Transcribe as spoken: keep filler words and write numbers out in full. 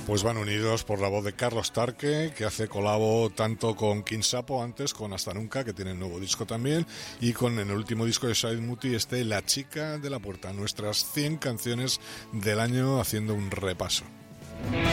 Pues van unidos por la voz de Carlos Tarque, que hace colabo tanto con King Sapo antes, con Hasta Nunca, que tiene el nuevo disco también, y con en el último disco de Said Muti este La Chica de la Puerta, nuestras cien canciones del año, haciendo un repaso.